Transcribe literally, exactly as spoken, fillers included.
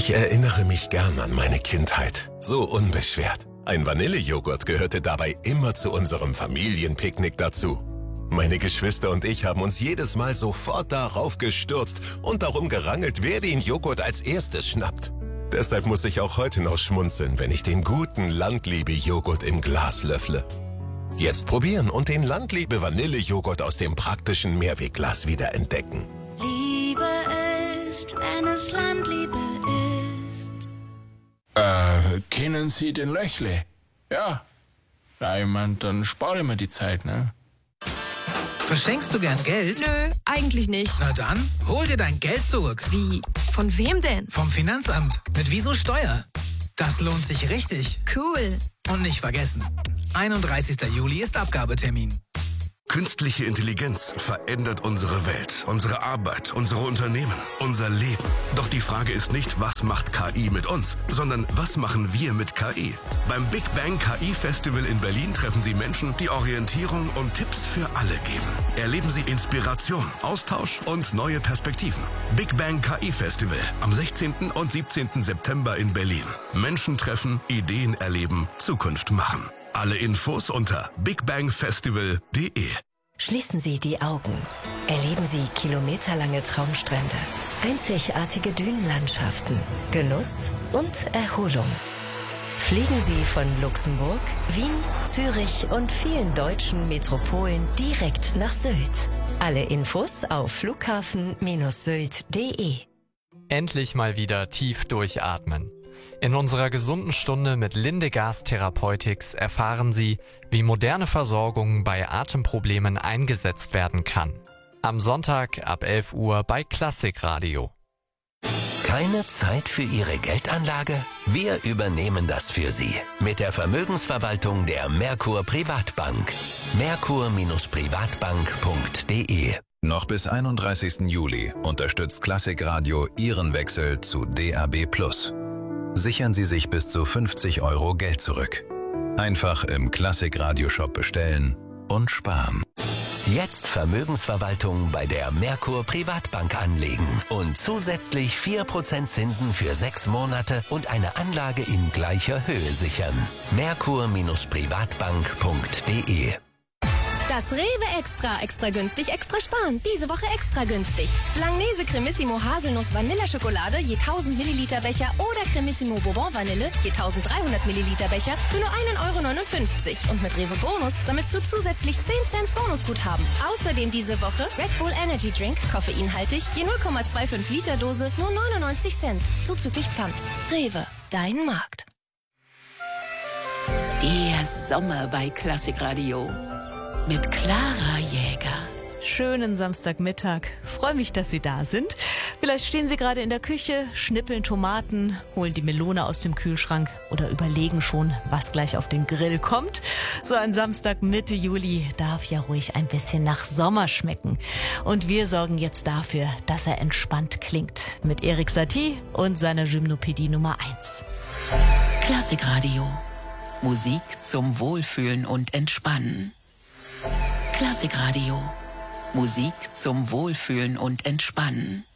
Ich erinnere mich gern an meine Kindheit. So unbeschwert. Ein Vanillejoghurt gehörte dabei immer zu unserem Familienpicknick dazu. Meine Geschwister und ich haben uns jedes Mal sofort darauf gestürzt und darum gerangelt, wer den Joghurt als erstes schnappt. Deshalb muss ich auch heute noch schmunzeln, wenn ich den guten Landliebe-Joghurt im Glas löffle. Jetzt probieren und den Landliebe-Vanillejoghurt aus dem praktischen Mehrwegglas wieder entdecken. Liebe ist, wenn es Landliebe ist. Äh, kennen Sie den Löchle? Ja. Na, ich mein, dann spare ich mir die Zeit, ne? Verschenkst du gern Geld? Nö, eigentlich nicht. Na dann, hol dir dein Geld zurück. Wie? Von wem denn? Vom Finanzamt. Mit Wieso Steuer. Das lohnt sich richtig. Cool. Und nicht vergessen, einunddreißigster Juli ist Abgabetermin. Künstliche Intelligenz verändert unsere Welt, unsere Arbeit, unsere Unternehmen, unser Leben. Doch die Frage ist nicht, was macht K I mit uns, sondern was machen wir mit K I? Beim Big Bang K I Festival in Berlin treffen Sie Menschen, die Orientierung und Tipps für alle geben. Erleben Sie Inspiration, Austausch und neue Perspektiven. Big Bang K I Festival am sechzehnten und siebzehnten September in Berlin. Menschen treffen, Ideen erleben, Zukunft machen. Alle Infos unter bigbangfestival punkt de. Schließen Sie die Augen. Erleben Sie kilometerlange Traumstrände, einzigartige Dünenlandschaften, Genuss und Erholung. Fliegen Sie von Luxemburg, Wien, Zürich und vielen deutschen Metropolen direkt nach Sylt. Alle Infos auf flughafen Bindestrich sylt punkt de. Endlich mal wieder tief durchatmen. In unserer gesunden Stunde mit Linde Gas Therapeutics erfahren Sie, wie moderne Versorgung bei Atemproblemen eingesetzt werden kann. Am Sonntag ab elf Uhr bei Klassikradio. Keine Zeit für Ihre Geldanlage? Wir übernehmen das für Sie. Mit der Vermögensverwaltung der Merkur Privatbank. merkur Privatbank punkt de. Noch bis einunddreißigsten Juli unterstützt Klassikradio Ihren Wechsel zu D A B plus. Sichern Sie sich bis zu fünfzig Euro Geld zurück. Einfach im Klassik-Radio-Shop bestellen und sparen. Jetzt Vermögensverwaltung bei der Merkur Privatbank anlegen und zusätzlich vier Prozent Zinsen für sechs Monate und eine Anlage in gleicher Höhe sichern. merkur Privatbank punkt de. Das Rewe Extra. Extra günstig, extra sparen. Diese Woche extra günstig. Langnese Cremissimo Haselnuss Vanilleschokolade je tausend Milliliter Becher oder Cremissimo Bourbon Vanille je dreizehnhundert Milliliter Becher für nur einen Euro neunundfünfzig. Und mit Rewe Bonus sammelst du zusätzlich zehn Cent Bonusguthaben. Außerdem diese Woche Red Bull Energy Drink, koffeinhaltig, je null Komma fünfundzwanzig Liter Dose, nur neunundneunzig Cent. Zuzüglich Pfand. Rewe, dein Markt. Der Sommer bei Klassikradio. Mit Clara Jäger. Schönen Samstagmittag. Freue mich, dass Sie da sind. Vielleicht stehen Sie gerade in der Küche, schnippeln Tomaten, holen die Melone aus dem Kühlschrank oder überlegen schon, was gleich auf den Grill kommt. So ein Samstag Mitte Juli darf ja ruhig ein bisschen nach Sommer schmecken. Und wir sorgen jetzt dafür, dass er entspannt klingt. Mit Erik Satie und seiner Gymnopädie Nummer eins. Klassikradio. Musik zum Wohlfühlen und Entspannen. Klassikradio. Musik zum Wohlfühlen und Entspannen.